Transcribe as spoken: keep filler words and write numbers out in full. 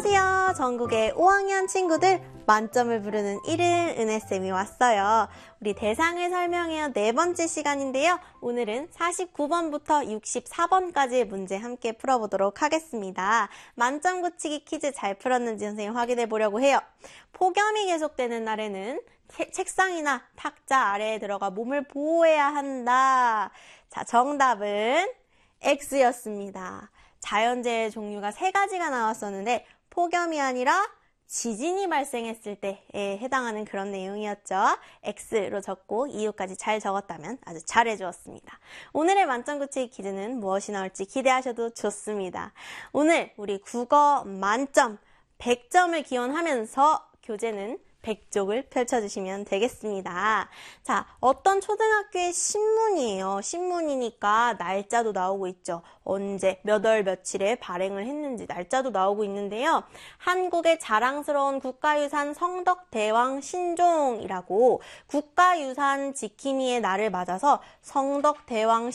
안녕하세요. 전국의 오 학년 친구들, 만점을 부르는 일일 은혜쌤이 왔어요. 우리 대상을 설명해요 네 번째 시간인데요. 오늘은 사십구 번부터 육십사 번까지의 문제 함께 풀어보도록 하겠습니다. 만점 굳히기 퀴즈 잘 풀었는지 선생님 확인해 보려고 해요. 폭염이 계속되는 날에는 책상이나 탁자 아래에 들어가 몸을 보호해야 한다. 자, 정답은 X였습니다. 자연재해 종류가 세 가지가 나왔었는데 폭염이 아니라 지진이 발생했을 때에 해당하는 그런 내용이었죠. X로 적고 이유까지 잘 적었다면 아주 잘해주었습니다. 오늘의 만점 굳히기 퀴즈는 무엇이 나올지 기대하셔도 좋습니다. 오늘 우리 국어 만점 백 점을 기원하면서 교재는 백 쪽을 펼쳐주시면 되겠습니다. 자, 어떤 초등학교의 신문이에요. 신문이니까 날짜도 나오고 있죠. 언제, 몇 월 며칠에 발행을 했는지 날짜도 나오고 있는데요. 한국의 자랑스러운 국가유산 성덕대왕 신종이라고 국가유산 지킴이의 날을 맞아서 성덕대왕